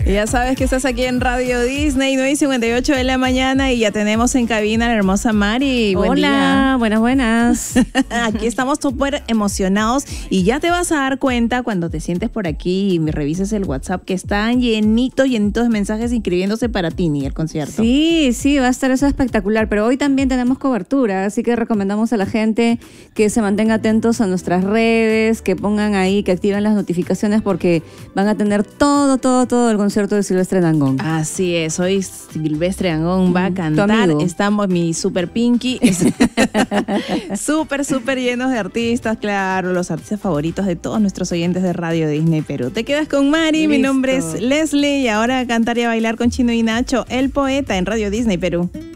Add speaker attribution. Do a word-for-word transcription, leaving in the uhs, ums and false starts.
Speaker 1: Ya sabes que estás aquí en Radio Disney, nueve y cincuenta y ocho de la mañana, y ya tenemos en cabina a la hermosa Mari. Buen
Speaker 2: Hola,
Speaker 1: día.
Speaker 2: buenas, buenas.
Speaker 1: Aquí estamos súper emocionados y ya te vas a dar cuenta cuando te sientes por aquí y me revises el WhatsApp que están llenitos, llenitos de mensajes inscribiéndose para Tini, el concierto.
Speaker 2: Sí, sí, va a estar eso espectacular, pero hoy también tenemos cobertura, así que recomendamos a la gente que se mantenga atentos a nuestras redes, que pongan ahí, que activen las notificaciones porque van a tener todo, todo, todo el concierto de Silvestre Dangond.
Speaker 1: Así es, hoy Silvestre Dangond va a cantar.
Speaker 2: amigo.
Speaker 1: Estamos, mi super Pinky, súper, súper llenos de artistas, claro, los artistas favoritos de todos nuestros oyentes de Radio Disney Perú. Te quedas con Mari,
Speaker 2: Listo.
Speaker 1: Mi nombre es Leslie y ahora a cantar y a bailar con Chino y Nacho, el poeta en Radio Disney Perú.